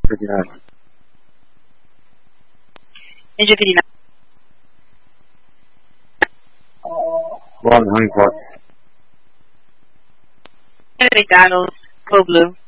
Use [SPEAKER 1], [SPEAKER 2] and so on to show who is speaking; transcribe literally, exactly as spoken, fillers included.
[SPEAKER 1] Vediamo.
[SPEAKER 2] Nei giochi di
[SPEAKER 1] Buono, non importa.
[SPEAKER 2] Natale, Code Blue.